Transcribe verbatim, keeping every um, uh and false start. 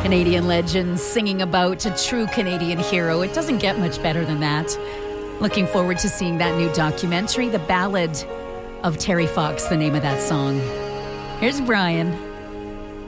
Canadian legends singing about a true Canadian hero. It doesn't get much better than that. Looking forward to seeing that new documentary, The Ballad of Terry Fox, the name of that song. Here's Brian.